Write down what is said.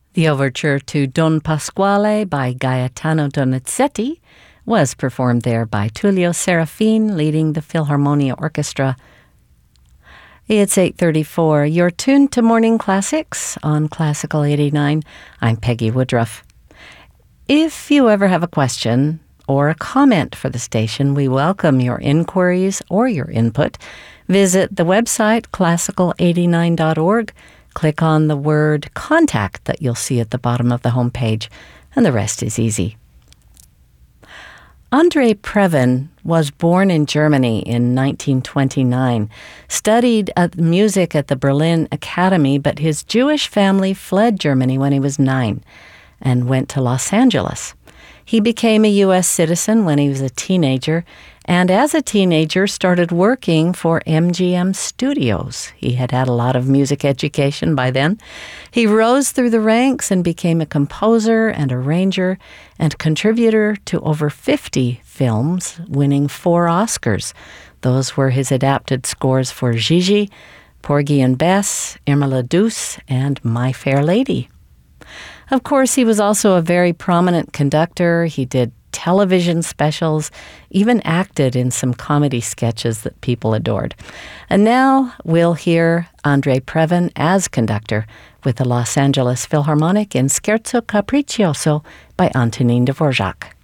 The overture to Don Pasquale by Gaetano Donizetti was performed there by Tullio Serafin, leading the Philharmonia Orchestra. It's 8:34. You're tuned to Morning Classics on Classical 89. I'm Peggy Woodruff. If you ever have a question or a comment for the station, we welcome your inquiries or your input. Visit the website, classical89.org. Click on the word contact that you'll see at the bottom of the homepage, and the rest is easy. Andre Previn was born in Germany in 1929, studied music at the Berlin Academy, but his Jewish family fled Germany when he was 9 and went to Los Angeles. He became a U.S. citizen when he was a teenager, and as a teenager started working for MGM Studios. He had had a lot of music education by then. He rose through the ranks and became a composer and arranger and contributor to over 50 films, winning 4 Oscars. Those were his adapted scores for Gigi, Porgy and Bess, Irma la Douce, and My Fair Lady. Of course, he was also a very prominent conductor. He did television specials, even acted in some comedy sketches that people adored. And now we'll hear Andre Previn as conductor with the Los Angeles Philharmonic in Scherzo Capriccioso by Antonin Dvorak.